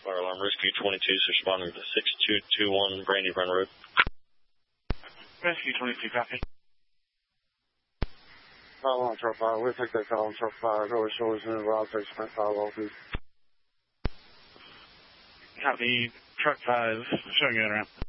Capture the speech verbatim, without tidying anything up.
Fire alarm, Rescue twenty-two is responding to six two two one Brandy Run Road. Rescue twenty-two, copy. Fire alarm, truck fire. We'll take that call on truck fire. Go to shores and Rob takes sprint fire low, please. Copy. Truck five, showing you that around.